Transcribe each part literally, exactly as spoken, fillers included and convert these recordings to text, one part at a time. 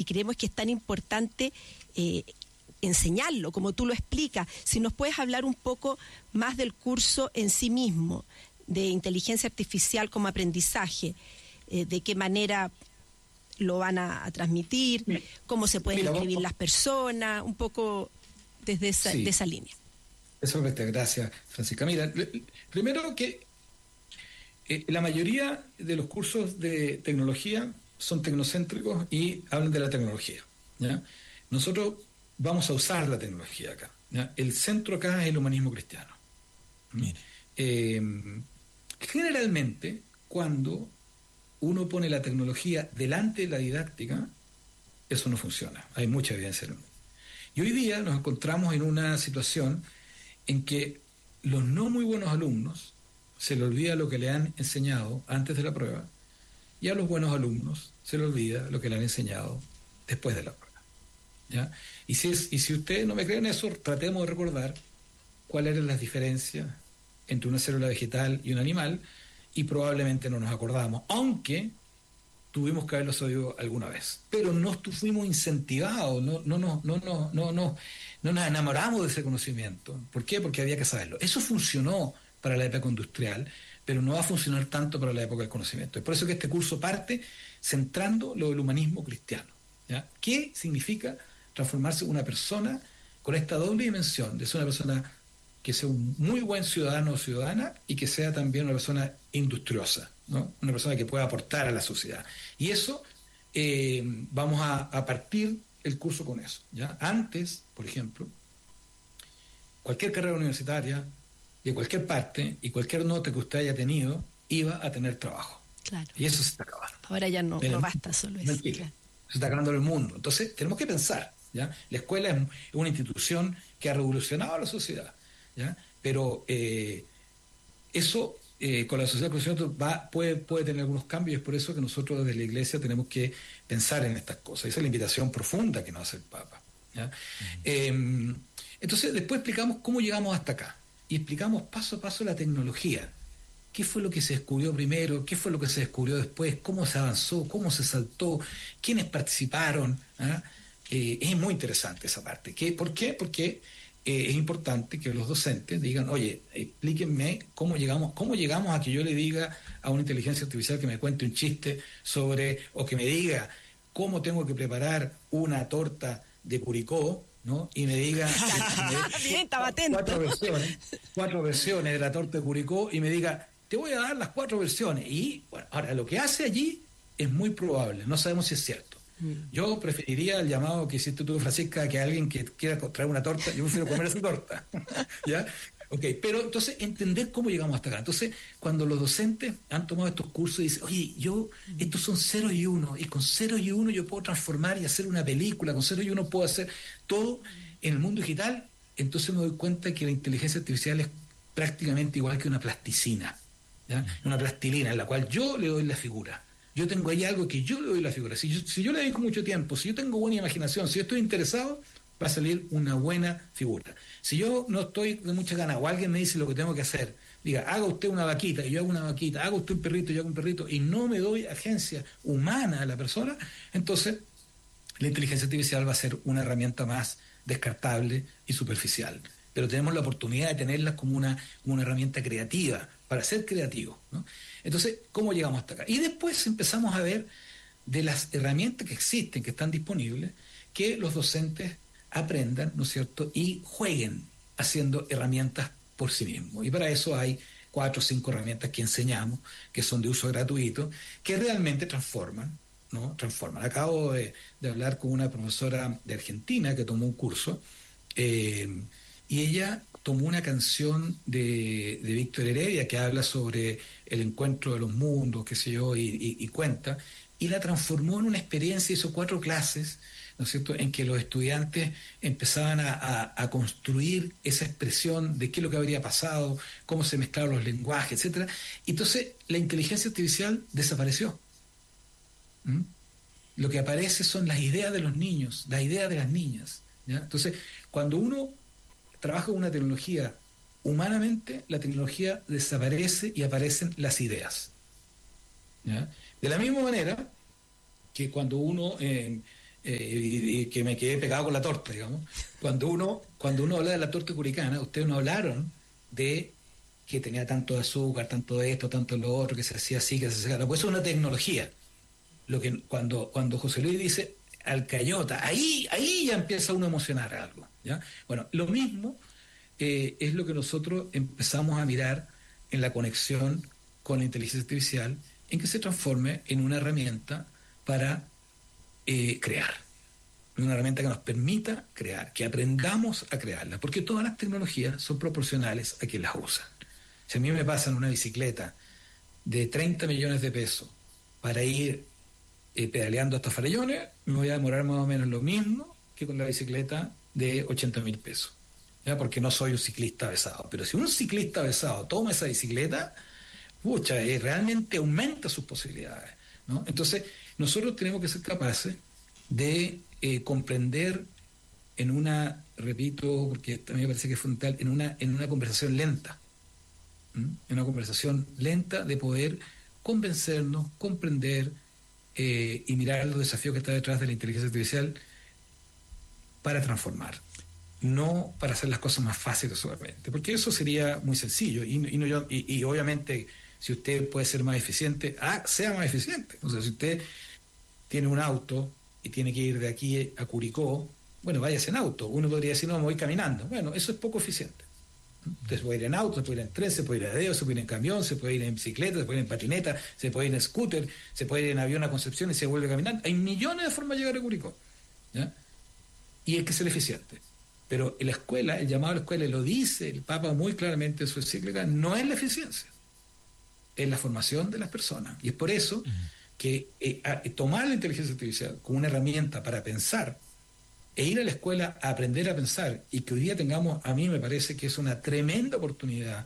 creemos que es tan importante eh, enseñarlo, como tú lo explicas. Si nos puedes hablar un poco más del curso en sí mismo, de inteligencia artificial como aprendizaje, eh, de qué manera lo van a, a transmitir, Mira, cómo se pueden Mira, inscribir vos, las personas, un poco desde esa, sí, de esa línea. Eso es, gracias, Francisca. Mira, primero que eh, la mayoría de los cursos de tecnología son tecnocéntricos y hablan de la tecnología, ¿ya? Nosotros vamos a usar la tecnología acá, ¿ya? El centro acá es el humanismo cristiano. Eh, generalmente, cuando uno pone la tecnología delante de la didáctica, eso no funciona. Hay mucha evidencia en el mundo. Y hoy día nos encontramos en una situación en que los no muy buenos alumnos se les olvida lo que le han enseñado antes de la prueba, y a los buenos alumnos se les olvida lo que le han enseñado después de la prueba, ¿ya? Y si, es, y si ustedes no me creen eso, tratemos de recordar cuáles eran las diferencias entre una célula vegetal y un animal, y probablemente no nos acordamos, aunque tuvimos que haberlo sabido alguna vez. Pero no fuimos incentivados, no, no, no, no, no, no, no, no nos enamoramos de ese conocimiento. ¿Por qué? Porque había que saberlo. Eso funcionó para la época industrial, pero no va a funcionar tanto para la época del conocimiento. Es por eso que este curso parte centrando lo del humanismo cristiano, ¿ya? ¿Qué significa transformarse en una persona con esta doble dimensión de ser una persona que sea un muy buen ciudadano o ciudadana y que sea también una persona industriosa, ¿no? Una persona que pueda aportar a la sociedad? Y eso, eh, vamos a, a partir el curso con eso, ¿ya? Antes, por ejemplo, cualquier carrera universitaria, de cualquier parte, y cualquier nota que usted haya tenido, iba a tener trabajo. Claro. Y eso se está acabando. Ahora ya no, no basta solo eso. Claro. Se está acabando el mundo. Entonces, tenemos que pensar, ¿ya? La escuela es una institución que ha revolucionado a la sociedad, ¿ya? Pero eh, eso eh, con la sociedad va, puede, puede tener algunos cambios, y es por eso que nosotros desde la Iglesia tenemos que pensar en estas cosas. Esa es la invitación profunda que nos hace el Papa, ¿ya? Uh-huh. eh, entonces después explicamos cómo llegamos hasta acá y explicamos paso a paso la tecnología. ¿Qué fue lo que se descubrió primero? ¿Qué fue lo que se descubrió después? ¿Cómo se avanzó? ¿Cómo se saltó? ¿Quiénes participaron? ¿Ah? Eh, es muy interesante esa parte. ¿Qué? ¿Por qué? Porque eh, es importante que los docentes digan, oye, explíquenme cómo llegamos, cómo llegamos a que yo le diga a una inteligencia artificial que me cuente un chiste sobre, o que me diga cómo tengo que preparar una torta de Curicó, ¿no? Y me diga Bien, estaba cuatro versiones, cuatro versiones de la torta de Curicó, y me diga, te voy a dar las cuatro versiones. Y bueno, ahora lo que hace allí es muy probable, no sabemos si es cierto. Mm. Yo preferiría el llamado que hiciste tú, Francisca, que alguien que quiera traer una torta, yo prefiero comer esa torta. ¿Ya? Ok, pero entonces entender cómo llegamos hasta acá. Entonces, cuando los docentes han tomado estos cursos y dicen, oye, yo, estos son cero y uno, y con cero y uno yo puedo transformar y hacer una película, con cero y uno puedo hacer todo en el mundo digital, entonces me doy cuenta que la inteligencia artificial es prácticamente igual que una plasticina, ¿ya? Una plastilina en la cual yo le doy la figura. Yo tengo ahí algo que yo le doy la figura. Si yo, si yo le dedico mucho tiempo, si yo tengo buena imaginación, si yo estoy interesado, va a salir una buena figura. Si yo no estoy de muchas ganas, o alguien me dice lo que tengo que hacer, diga, haga usted una vaquita, y yo hago una vaquita, haga usted un perrito, y yo hago un perrito, y no me doy agencia humana a la persona, entonces la inteligencia artificial va a ser una herramienta más descartable y superficial. Pero tenemos la oportunidad de tenerla como una, como una herramienta creativa, para ser creativos, ¿no? Entonces, ¿cómo llegamos hasta acá? Y después empezamos a ver de las herramientas que existen, que están disponibles, que los docentes aprendan, ¿no es cierto?, y jueguen haciendo herramientas por sí mismos. Y para eso hay cuatro o cinco herramientas que enseñamos, que son de uso gratuito, que realmente transforman, ¿no? Transforman. Acabo de, de hablar con una profesora de Argentina que tomó un curso, eh, y ella tomó una canción de, de Víctor Heredia que habla sobre el encuentro de los mundos, qué sé yo, y, y, y cuenta, y la transformó en una experiencia, hizo cuatro clases, ¿no es cierto?, en que los estudiantes empezaban a, a, a construir esa expresión de qué es lo que habría pasado, cómo se mezclaron los lenguajes, etcétera. Y entonces la inteligencia artificial desapareció. ¿Mm? Lo que aparece son las ideas de los niños, las ideas de las niñas, ¿ya? Entonces, cuando uno trabaja con una tecnología humanamente, la tecnología desaparece y aparecen las ideas, ¿ya? De la misma manera que cuando uno... Eh, eh, y, y que me quedé pegado con la torta, digamos. Cuando uno, cuando uno habla de la torta curicana, ustedes no hablaron de que tenía tanto de azúcar, tanto de esto, tanto de lo otro, que se hacía así, que se hacía... Pues eso es una tecnología. Lo que, cuando, cuando José Luis dice alcayota, ahí, ahí ya empieza uno a emocionar algo, ¿ya? Bueno, lo mismo eh, es lo que nosotros empezamos a mirar en la conexión con la inteligencia artificial, en que se transforme en una herramienta para eh, crear, una herramienta que nos permita crear, que aprendamos a crearla, porque todas las tecnologías son proporcionales a quien las usa. Si a mí me pasan una bicicleta de treinta millones de pesos para ir eh, pedaleando hasta Farellones, me voy a demorar más o menos lo mismo que con la bicicleta de ochenta mil pesos, ¿ya? Porque no soy un ciclista avesado. Pero si un ciclista avesado toma esa bicicleta, pucha, eh, realmente aumenta sus posibilidades, ¿no? Entonces, nosotros tenemos que ser capaces de eh, comprender en una, repito, porque a mí me parece que es fundamental, en una, en una conversación lenta, ¿m? en una conversación lenta de poder convencernos, comprender eh, y mirar los desafíos que está detrás de la inteligencia artificial para transformar, no para hacer las cosas más fáciles solamente, porque eso sería muy sencillo y, y, no yo, y, y obviamente si usted puede ser más eficiente, ah, sea más eficiente. O sea, si usted tiene un auto y tiene que ir de aquí a Curicó, bueno, váyase en auto. Uno podría decir, no, me voy caminando. Bueno, eso es poco eficiente. Usted se puede ir en auto, se puede ir en tren, se puede ir a dedo, se puede ir en camión, se puede ir en bicicleta, se puede ir en patineta, se puede ir en scooter, se puede ir en avión a Concepción y se vuelve caminando. Hay millones de formas de llegar a Curicó, ¿ya? Y hay que ser eficiente. Pero en la escuela, el llamado a la escuela, lo dice el Papa muy claramente en su encíclica, no es la eficiencia, es la formación de las personas. Y es por eso uh-huh. que eh, a, tomar la inteligencia artificial como una herramienta para pensar e ir a la escuela a aprender a pensar, y que hoy día tengamos, a mí me parece que es una tremenda oportunidad,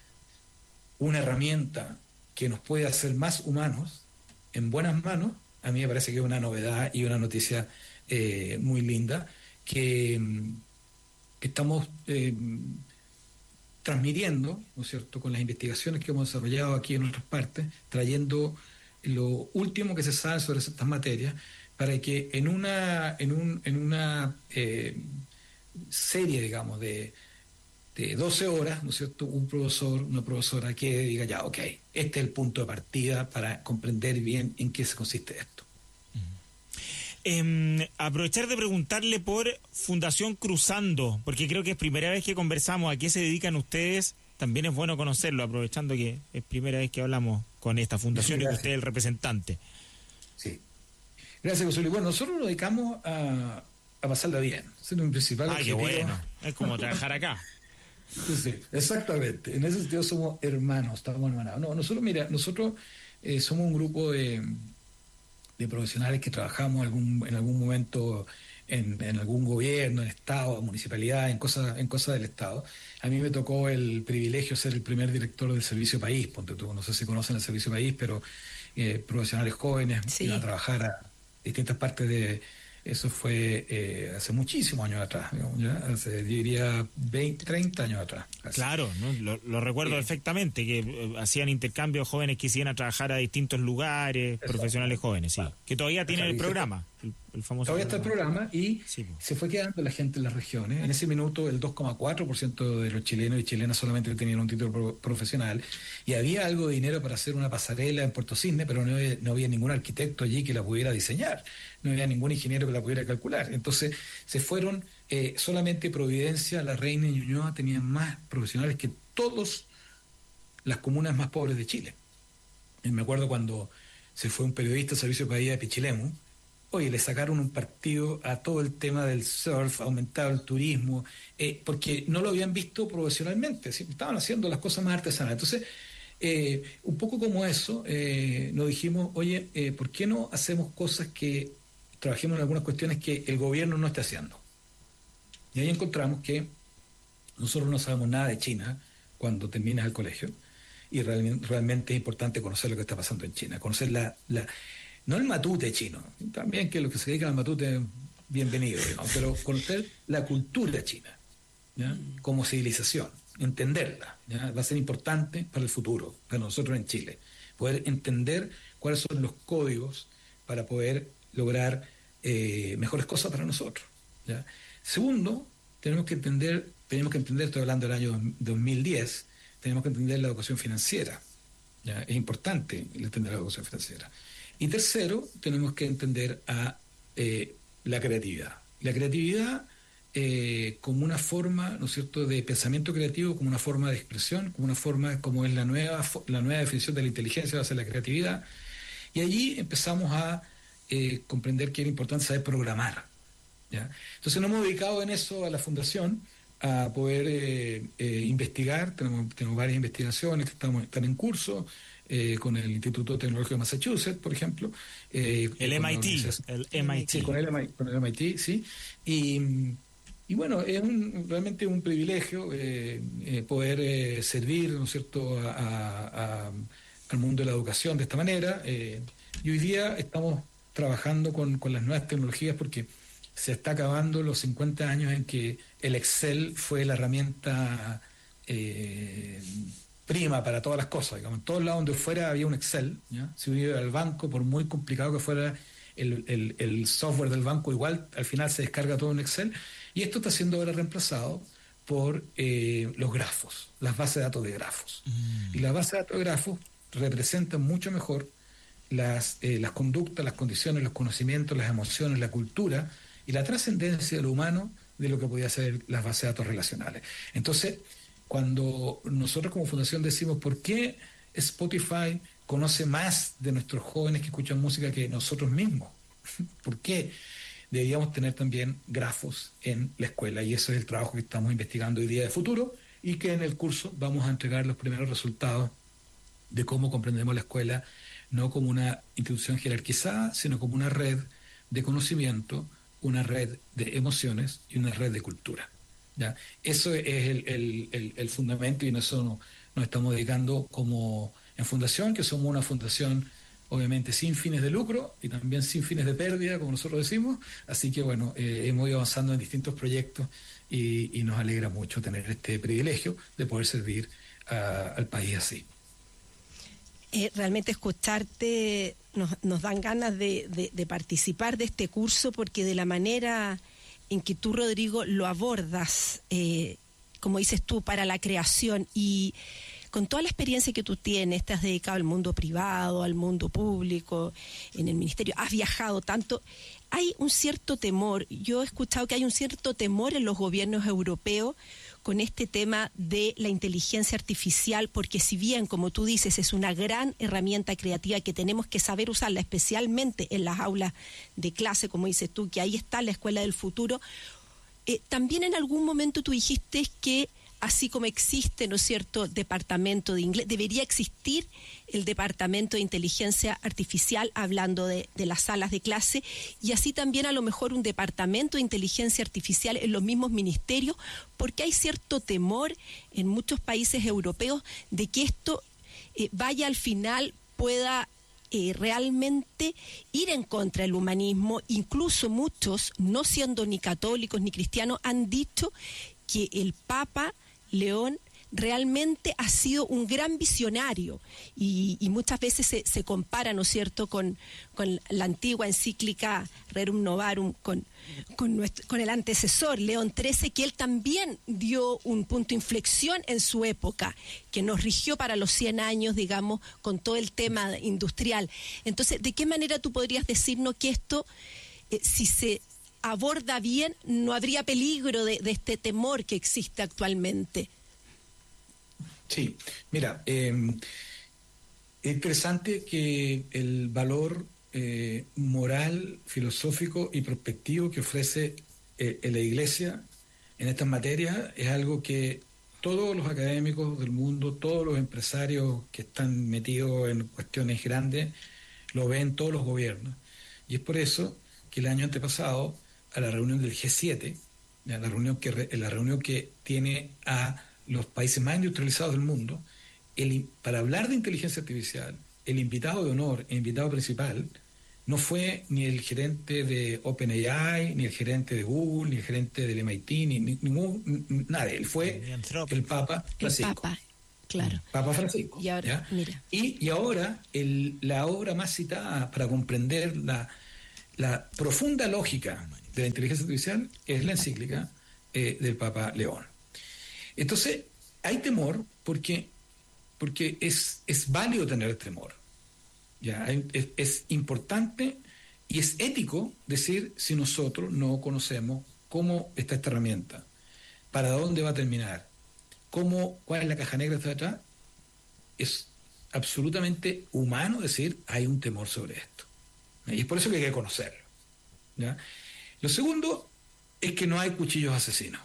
una herramienta que nos puede hacer más humanos en buenas manos, a mí me parece que es una novedad y una noticia eh, muy linda, que, que estamos eh, transmitiendo, ¿no es cierto?, con las investigaciones que hemos desarrollado aquí en otras partes, trayendo lo último que se sabe sobre estas materias, para que en una, en un, en una eh, serie, digamos, de, de doce horas, ¿no es cierto?, un profesor, una profesora que diga, ya, ok, este es el punto de partida para comprender bien en qué se consiste esto. Eh, aprovechar de preguntarle por Fundación Cruzando, porque creo que es primera vez que conversamos. ¿A qué se dedican ustedes? También es bueno conocerlo, aprovechando que es primera vez que hablamos con esta fundación y que usted es el representante. Sí. Gracias, José Luis. Bueno, nosotros nos dedicamos a, a pasarla bien. Ese es mi principal ah, objetivo. Qué bueno. Es como trabajar acá. Sí, sí, exactamente. En ese sentido somos hermanos, estamos hermanados. No, nosotros, mira, nosotros eh, somos un grupo de, de profesionales que trabajamos algún, en algún momento en, en algún gobierno, en Estado, municipalidad, en cosas, en cosas del Estado. A mí me tocó el privilegio de ser el primer director del Servicio País. Ponte tú, no sé si conocen el Servicio País, pero eh, profesionales jóvenes sí. iban a trabajar a distintas partes de... Eso fue eh, hace muchísimos años atrás, digamos, ¿ya? Hace, yo diría, veinte, treinta años atrás. Casi. Claro, ¿no? lo, lo recuerdo sí. perfectamente, que eh, hacían intercambios jóvenes que iban a trabajar a distintos lugares, exacto. Profesionales jóvenes, sí. Claro. Que todavía tienen el programa, el, el famoso Todavía programa. está el programa y sí, pues. Se fue quedando la gente en las regiones. En ese minuto el dos coma cuatro por ciento de los chilenos y chilenas solamente tenían un título pro, profesional, y había algo de dinero para hacer una pasarela en Puerto Cisne, pero no había, no había ningún arquitecto allí que la pudiera diseñar, no había ningún ingeniero que la pudiera calcular. Entonces se fueron, eh, solamente Providencia, La Reina y Ñuñoa tenían más profesionales que todas las comunas más pobres de Chile. Y me acuerdo cuando se fue un periodista al Servicio País de Pichilemu, oye, le sacaron un partido a todo el tema del surf, aumentado el turismo, eh, porque no lo habían visto profesionalmente, ¿sí? Estaban haciendo las cosas más artesanales. Entonces, eh, un poco como eso, eh, nos dijimos, oye, eh, ¿por qué no hacemos cosas que trabajemos en algunas cuestiones que el gobierno no está haciendo? Y ahí encontramos que nosotros no sabemos nada de China cuando terminas el colegio, y real, realmente es importante conocer lo que está pasando en China, conocer la... la no el matute chino, también que los que se dedican al matute, bienvenido, ¿no? Pero conocer la cultura china, ¿ya? Como civilización, entenderla, ¿ya? Va a ser importante para el futuro, para nosotros en Chile, poder entender cuáles son los códigos para poder lograr eh, mejores cosas para nosotros, ¿ya? Segundo, tenemos que entender, tenemos que entender, estoy hablando del año dos mil diez, tenemos que entender la educación financiera, ¿ya? Es importante entender la educación financiera. Y tercero, tenemos que entender a eh, la creatividad. La creatividad eh, como una forma, ¿no es cierto?, de pensamiento creativo, como una forma de expresión, como una forma, como es la nueva, la nueva definición de la inteligencia, va a ser la creatividad. Y allí empezamos a eh, comprender que era importante saber programar, ¿ya? Entonces nos hemos dedicado en eso a la Fundación, a poder eh, eh, investigar. Tenemos, tenemos varias investigaciones que estamos, están en curso, eh, con el Instituto Tecnológico de Massachusetts, por ejemplo. Eh, el M I T, el M I T. Sí, con el, con el M I T, sí. Y, y bueno, es un, realmente un privilegio eh, eh, poder eh, servir, ¿no es cierto?, a, a, a, al mundo de la educación de esta manera. Eh, y hoy día estamos trabajando con, con las nuevas tecnologías porque se está acabando los cincuenta años en que el Excel fue la herramienta eh, prima para todas las cosas. Digamos, en todos lados donde fuera había un Excel, ¿ya? Si uno iba al banco, por muy complicado que fuera el, el, el software del banco, igual al final se descarga todo en Excel. Y esto está siendo ahora reemplazado por eh, los grafos, las bases de datos de grafos. Mm. Y las bases de datos de grafos representan mucho mejor las, eh, las conductas, las condiciones, los conocimientos, las emociones, la cultura y la trascendencia de lo humano de lo que podía ser las bases de datos relacionales. Entonces, cuando nosotros como fundación decimos por qué Spotify conoce más de nuestros jóvenes que escuchan música que nosotros mismos, ¿por qué deberíamos tener también grafos en la escuela? Y eso es el trabajo que estamos investigando hoy día de futuro y que en el curso vamos a entregar los primeros resultados de cómo comprendemos la escuela, no como una institución jerarquizada, sino como una red de conocimiento, una red de emociones y una red de cultura, ¿ya? Eso es el, el, el, el fundamento y en eso nos, nos estamos dedicando como en fundación, que somos una fundación obviamente sin fines de lucro y también sin fines de pérdida, como nosotros decimos. Así que bueno, eh, hemos ido avanzando en distintos proyectos y, y nos alegra mucho tener este privilegio de poder servir a, al país así. Eh, realmente escucharte nos, nos dan ganas de, de, de participar de este curso, porque de la manera en que tú, Rodrigo, lo abordas, eh, como dices tú, para la creación y con toda la experiencia que tú tienes, te has dedicado al mundo privado, al mundo público, en el ministerio, has viajado tanto, hay un cierto temor, yo he escuchado que hay un cierto temor en los gobiernos europeos con este tema de la inteligencia artificial, porque si bien, como tú dices, es una gran herramienta creativa que tenemos que saber usarla, especialmente en las aulas de clase, como dices tú, que ahí está la escuela del futuro, eh, también en algún momento tú dijiste que así como existe, ¿no es cierto?, departamento de inglés, debería existir el departamento de inteligencia artificial, hablando de, de las salas de clase, y así también a lo mejor un departamento de inteligencia artificial en los mismos ministerios, porque hay cierto temor en muchos países europeos de que esto eh, vaya al final, pueda eh, realmente ir en contra del humanismo. Incluso muchos, no siendo ni católicos ni cristianos, han dicho que el Papa León realmente ha sido un gran visionario y, y muchas veces se, se compara, ¿no es cierto?, con, con la antigua encíclica Rerum Novarum, con, con, nuestro, con el antecesor León trece, que él también dio un punto de inflexión en su época, que nos rigió para los cien años, digamos, con todo el tema industrial. Entonces, ¿de qué manera tú podrías decirnos que esto, eh, si se aborda bien, no habría peligro de, de este temor que existe actualmente? Sí, mira, eh, es interesante que el valor eh, moral, filosófico y prospectivo que ofrece eh, la Iglesia en estas materias es algo que todos los académicos del mundo, todos los empresarios que están metidos en cuestiones grandes, lo ven todos los gobiernos. Y es por eso que el año antepasado, a la reunión del G siete, la reunión que, la reunión que tiene a los países más industrializados del mundo, el, para hablar de inteligencia artificial, el invitado de honor, el invitado principal, no fue ni el gerente de OpenAI, ni el gerente de Google, ni el gerente del M I T, ni, ni ningún, nadie. Él fue el Papa Francisco. El Papa, claro. Papa Francisco. Y ahora, mira. Y, y ahora, el, la obra más citada para comprender la la profunda lógica de la inteligencia artificial es la encíclica eh, del Papa León. Entonces, hay temor porque, porque es, es válido tener temor. ¿Ya? Es, es importante y es ético decir si nosotros no conocemos cómo está esta herramienta, para dónde va a terminar, cómo, cuál es la caja negra que está detrás. Es absolutamente humano decir hay un temor sobre esto. Y es por eso que hay que conocerlo. ¿Ya? Lo segundo es que no hay cuchillos asesinos.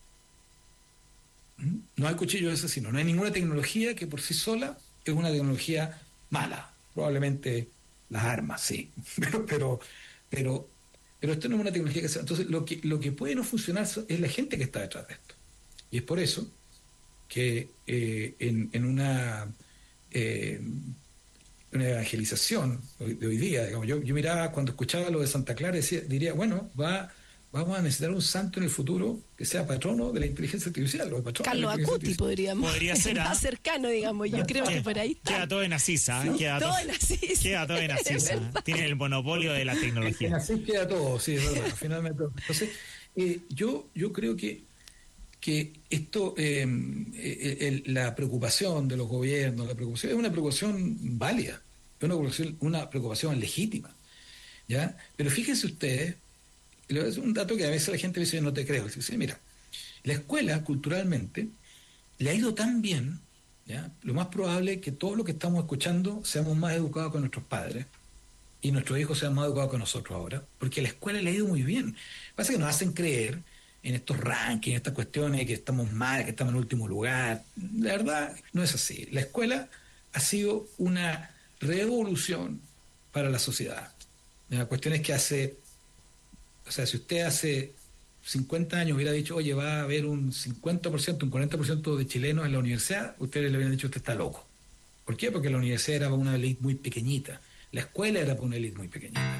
¿Mm? No hay cuchillos asesinos. No hay ninguna tecnología que por sí sola es una tecnología mala. Probablemente las armas, sí. Pero, pero, pero, pero esto no es una tecnología que sea. Entonces, lo que, lo que puede no funcionar es la gente que está detrás de esto. Y es por eso que eh, en, en una, eh, una evangelización de hoy día, digamos, yo, yo miraba cuando escuchaba lo de Santa Clara, decía, diría, bueno, va, vamos a necesitar un santo en el futuro que sea patrono de la inteligencia artificial. O patrono Carlos Acuti podríamos. Podría ser. Más cercano, digamos, yo creo que por ahí está. Queda todo en Asisa. Sí, queda todo to- en Asís. Queda todo en Asisa. Tiene el monopolio de la tecnología. En Asís queda todo, sí, es verdad. Finalmente. Entonces, eh, yo, yo creo que que esto, eh, el, la preocupación de los gobiernos, la preocupación es una preocupación válida, es una preocupación, una preocupación legítima, ¿ya? Pero fíjense ustedes, es un dato que a veces la gente dice, no te creo, dice, mira, la escuela culturalmente le ha ido tan bien, ¿ya? Lo más probable es que todo lo que estamos escuchando seamos más educados con nuestros padres y nuestros hijos sean más educados con nosotros ahora, porque a la escuela le ha ido muy bien. Pasa que nos hacen creer en estos rankings, en estas cuestiones que estamos mal, que estamos en último lugar. La verdad no es así. La escuela ha sido una revolución para la sociedad. La cuestión es que hace, o sea, si usted hace cincuenta años hubiera dicho, oye, va a haber un cincuenta por ciento, un cuarenta por ciento de chilenos en la universidad, ustedes le hubieran dicho, usted está loco. ¿Por qué? Porque la universidad era para una élite muy pequeñita. La escuela era para una élite muy pequeñita.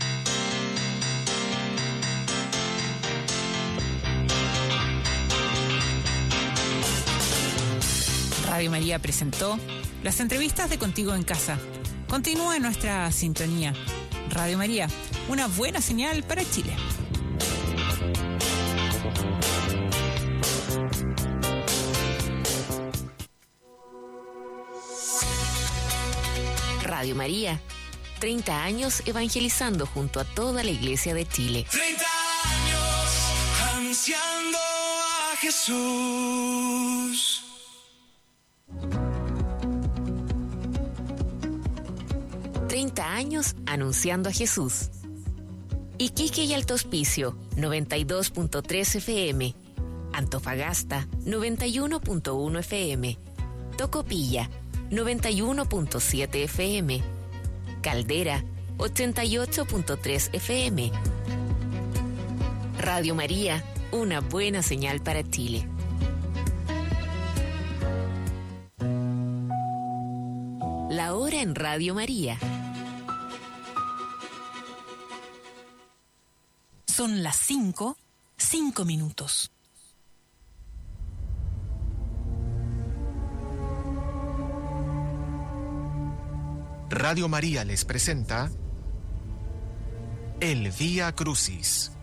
Radio María presentó las entrevistas de Contigo en Casa. Continúa en nuestra sintonía. Radio María, una buena señal para Chile. Radio María, treinta años evangelizando junto a toda la Iglesia de Chile. treinta años anunciando a Jesús. treinta años anunciando a Jesús. Iquique y Alto Hospicio, noventa y dos punto tres F M. Antofagasta, noventa y uno punto uno F M. Tocopilla, noventa y uno punto siete F M. Caldera, ochenta y ocho punto tres F M. Radio María, una buena señal para Chile. La hora en Radio María. Son las cinco, cinco minutos. Radio María les presenta El Vía Crucis.